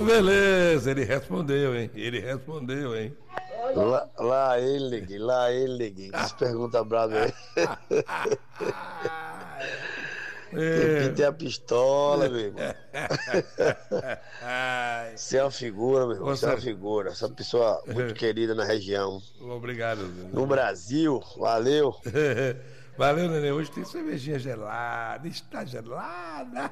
Beleza, ele respondeu, hein? Ele respondeu, hein? Lá ele, que pergunta brava aí. Tem que ter a pistola, meu irmão. Você é uma figura, meu irmão. Você é uma figura. Essa pessoa muito querida na região. Obrigado. No Brasil, valeu. Valeu, Nenê. Hoje tem cervejinha gelada. Está gelada.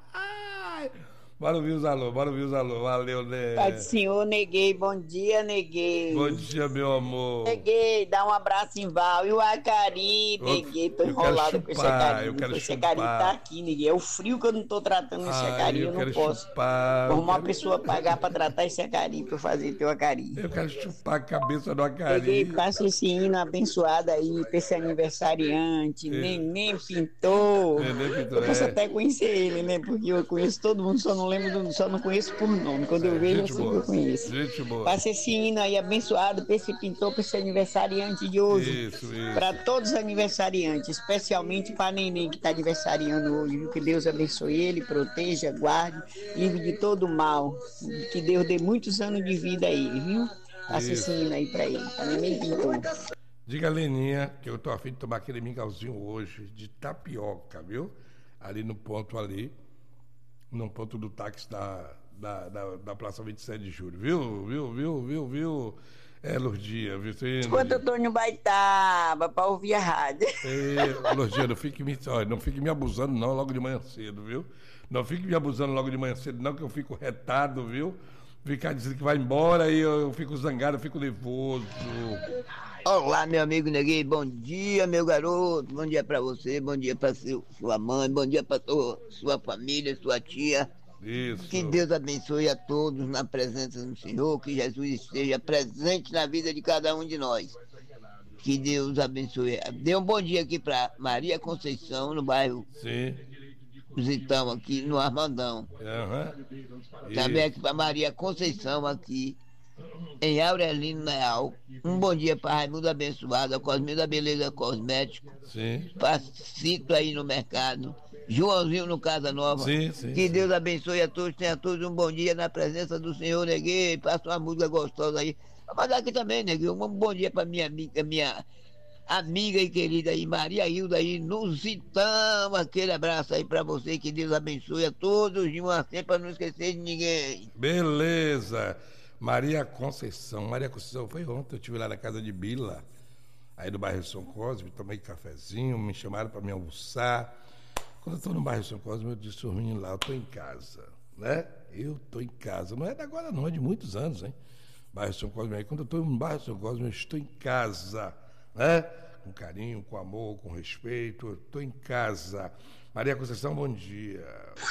Bora ouvir os alô, bora ouvir os alô. Valeu, né? Pai do Senhor, neguei. Bom dia, neguei. Bom dia, meu amor. Neguei, dá um abraço em Val. E o Acari, neguei. Tô enrolado com esse Acari. Esse Acari tá aqui, neguei. É o frio que eu não tô tratando esse Acari. Eu não posso. Vou arrumar uma pessoa pagar pra tratar esse Acari, pra eu fazer teu Acari. Eu quero chupar a cabeça do Acari. Neguei, passa esse hino abençoado aí pra esse aniversariante. Neném pintou. Neném pintou, eu posso até conhecer ele, né? Porque eu conheço todo mundo, só não conheço por nome. Quando eu vejo, eu sei que eu conheço. Gente boa. Passa esse hino aí abençoado pra esse pintor, pra esse aniversariante de hoje. Isso. Para todos os aniversariantes, especialmente para Neném que tá aniversariando hoje, viu? Que Deus abençoe ele, proteja, guarde, livre de todo mal. Que Deus dê muitos anos de vida a ele, viu? Passa esse hino aí pra ele, pra Neném pintor. Diga a Leninha que eu tô a fim de tomar aquele mingauzinho hoje de tapioca, viu? Ali no ponto do táxi da Praça 27 de Julho, viu? É, Lourdia, viu? Enquanto eu tô no Baitaba, pra ouvir a rádio. Lourdia, não fique me abusando não logo de manhã cedo, viu? Não fique me abusando logo de manhã cedo não, que eu fico retado, viu? Ficar dizendo que vai embora e eu fico zangado, eu fico nervoso. Olá, meu amigo Neguinho, bom dia, meu garoto, bom dia pra você, bom dia pra sua mãe, bom dia pra sua família, sua tia. Isso. Que Deus abençoe a todos na presença do Senhor, que Jesus esteja presente na vida de cada um de nós. Que Deus abençoe. Dê um bom dia aqui pra Maria Conceição, no bairro. Sim. Visitamos aqui no Armandão. Também aqui pra Maria Conceição aqui em Aurelino Leal. Um bom dia para Raimundo Abençoado, a Cosminha da Beleza Cosmético. Sim. Pacito aí no mercado. Joãozinho no Casa Nova. Sim. Que Deus abençoe a todos, tenha a todos um bom dia na presença do Senhor, Neguinho. Passa uma música gostosa aí. Mas aqui também, Neguinho, um bom dia para minha amiga e querida aí, Maria Hilda aí, nos Itama. Aquele abraço aí para você, que Deus abençoe a todos de uma sempre, para não esquecer de ninguém. Beleza. Maria Conceição foi ontem, eu estive lá na casa de Bila, aí no bairro São Cosme, tomei cafezinho, me chamaram para me almoçar. Quando eu estou no bairro São Cosme, eu disse aos meninos lá, eu estou em casa, né? Eu estou em casa, não é de agora não, é de muitos anos, hein? Bairro São Cosme, aí quando eu estou no bairro São Cosme, eu estou em casa, né? Com carinho, com amor, com respeito, eu estou em casa. Maria Conceição, bom dia.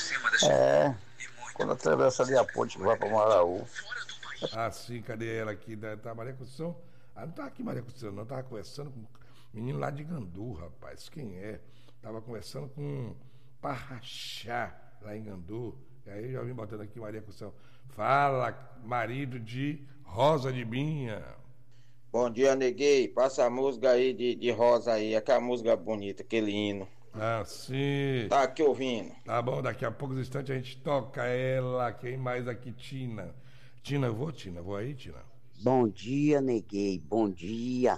Quando atravessa ali a ponte que vai para Maraú. Ah, sim, cadê ela aqui? Tá Maria Conceição? Ah, não tá aqui Maria Conceição, não. Tava conversando com um menino lá de Gandu, rapaz. Quem é? Tava conversando com um Parrachá lá em Gandu. E aí já vim botando aqui Maria Conceição. Fala, marido de Rosa de Binha. Bom dia, Neguei. Passa a música aí de Rosa aí, aquela música bonita, aquele hino. Ah, sim. Tá aqui ouvindo. Tá bom, daqui a poucos instantes a gente toca ela. Quem mais aqui? Tina, eu vou aí, Tina. Bom dia, Neguei, bom dia.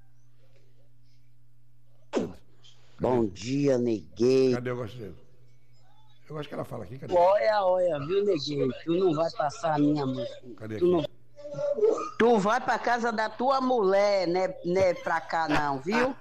Bom dia, Neguei. Cadê o gosteiro? Eu acho que ela fala aqui, cadê? Olha, viu, Neguei? Tu não vai passar a minha música. Cadê aqui? Tu vai pra casa da tua mulher, né pra cá não, viu?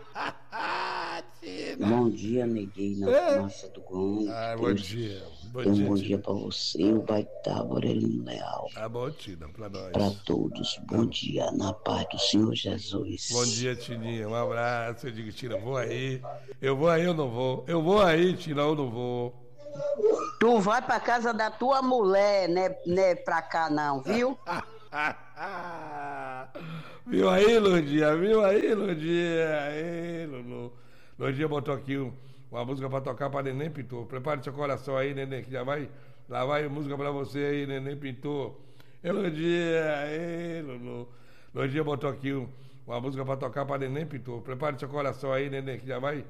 Bom dia, Neguei, nossa do Gomes. Bom dia. Um bom dia pra você, o Baitaba, Aurelino Leal. Tá bom, Tina, pra nós. Pra todos, bom dia, na paz do Senhor Jesus. Bom dia, Tininha, um abraço. Eu digo, Tina, vou aí. Eu vou aí, eu não vou. Eu vou aí, Tina, eu não vou. Tu vai pra casa da tua mulher, né pra cá não, viu? Viu aí, Lourdia? Aí, Lulu. Lourdia botou aqui uma música pra tocar pra Neném Pintor. Prepare seu coração aí, Neném, que lá vai música pra você aí, Neném Pintor. Lourdia, aí, Lulu. Lourdia botou aqui uma música pra tocar pra Neném Pintor. Prepare seu coração aí, Neném, que